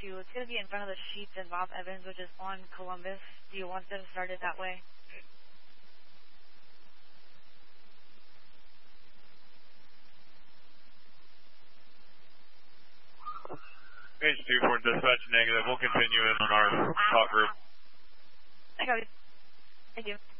2. It's going to be in front of the Sheets and Bob Evans, which is on Columbus. Do you want them started that way? Page 2 for dispatch negative. We'll continue in on our talk group. I got it. Thank you.